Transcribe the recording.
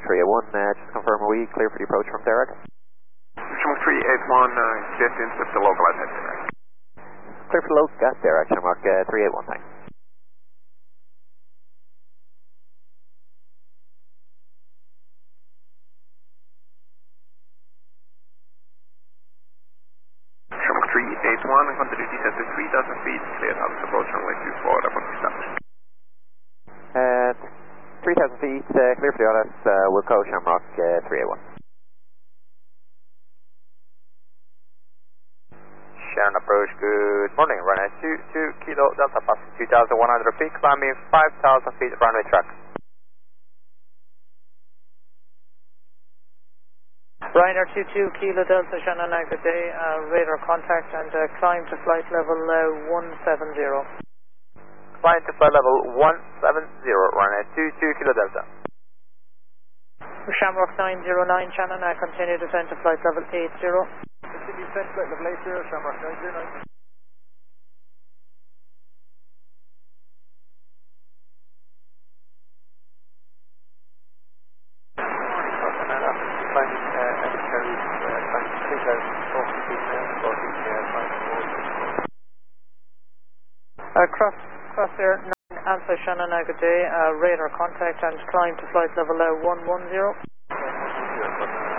Shamrock 381, just confirm, are we clear for the approach from Derek? Shamrock 381, get into the localized head Derek. Clear for the local gas Derek, Shamrock 381, thanks. Shamrock 381, continue descent to 3,000 feet, clear out approach runway 24, that will be established. 3,000 feet, clear for the autos, Wilco, Shamrock 381. Sharon approach, good morning, runway 22 Kilo Delta, passing 2,100 feet, climbing 5,000 feet, runway track. Ryanair 22 Kilo Delta, Shannon, good day, radar contact and climb to flight level 170. Climb to flight level 170, runway 22 Kilo Delta. Shamrock 909, Shannon, continue descent to flight level 80. Continue descent to flight level 80, Shamrock 909. Crossair 9 Alpha, Shannon, good day, radar contact and climb to flight level 110.